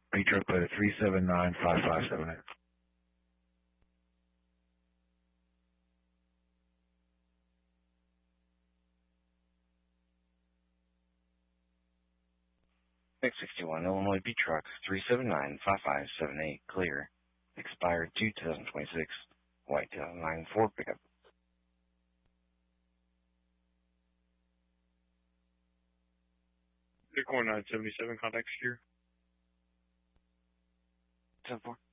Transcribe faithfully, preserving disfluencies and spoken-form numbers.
B truck plate at three seven nine five five seven eight. six sixty-one Illinois B truck three seven nine five five seven eight, clear. Expired two twenty twenty-six. White two thousand nine Ford pickup. Bitcoin nine seventy-seven, contact secure. ten four.